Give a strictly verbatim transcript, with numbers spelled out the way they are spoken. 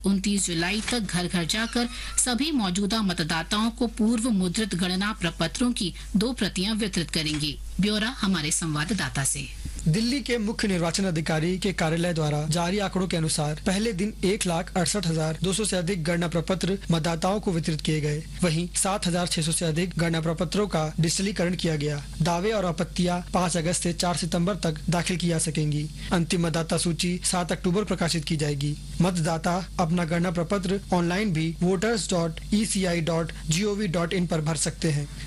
उनतीस जुलाई तक घर घर जाकर सभी मौजूदा मतदाताओं को पूर्व मुद्रित गणना प्रपत्रों की दो प्रतियां वितरित करेंगी। ब्यौरा हमारे संवाददाता से। दिल्ली के मुख्य निर्वाचन अधिकारी के कार्यालय द्वारा जारी आंकड़ों के अनुसार पहले दिन एक लाख अड़सठ हजार दो सौ से अधिक गणना प्रपत्र मतदाताओं को वितरित किए गए। वहीं सात हजार छह सौ से अधिक गणना प्रपत्रों का डिजिटलीकरण किया गया। दावे और आपत्तियां पाँच अगस्त से चार सितंबर तक दाखिल की जा सकेंगी। अंतिम मतदाता सूची सात अक्टूबर प्रकाशित की जाएगी। मतदाता अपना गणना प्रपत्र ऑनलाइन भी voters dot E C I dot G O V dot in पर भर सकते हैं।